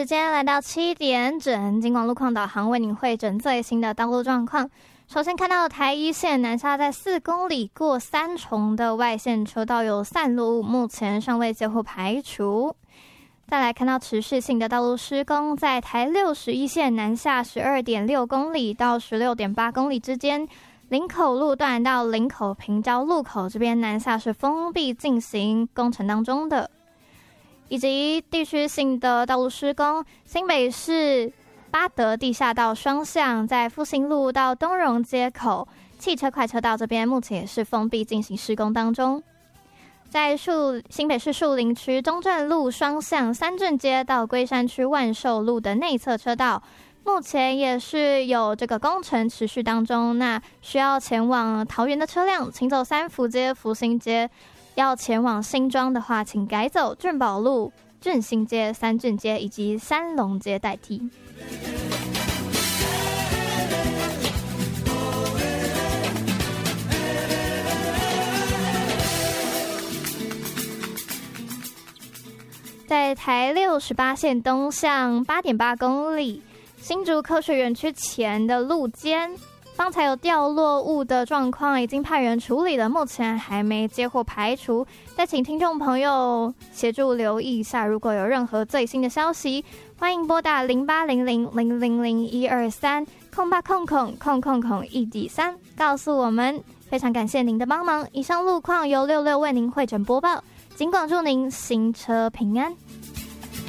时间来到7点整，金广路况导航为您汇整最新的道路状况。首先看到台一线南下在4公里过三重的外线车道有散落物，目前尚未接获排除。再来看到持续性的道路施工，在台61线南下 12.6 公里到 16.8 公里之间，林口路段到林口平交路口这边南下是封闭进行工程当中的。以及地区性的道路施工，新北市八德地下道双向在复兴路到东荣街口汽车快车道这边目前也是封闭进行施工当中。在新北市树林区中正路双向三正街到龟山区万寿路的内侧车道，目前也是有这个工程持续当中，那需要前往桃园的车辆请走三福街、福兴街，要前往新庄的话请改走俊宝路、俊兴街、三俊街以及三龙街代替。在台68线东向 8.8 公里新竹科学园区前的路肩，方才有掉落物的状况，已经派人处理了，目前还没接获排除。再请听众朋友协助留意一下，如果有任何最新的消息，欢迎拨打080000012308000001-3告诉我们。非常感谢您的帮忙。以上路况由66为您汇整播报，尽管祝您行车平安。